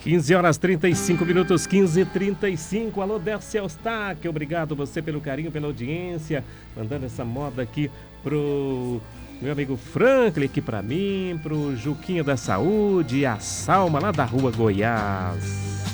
15 horas 35 minutos, 15h35. Alô, Décio Eustáquio, obrigado você pelo carinho, pela audiência. Mandando essa moda aqui pro meu amigo Franklin, aqui pra mim, pro Juquinha da Saúde e a Salma lá da Rua Goiás.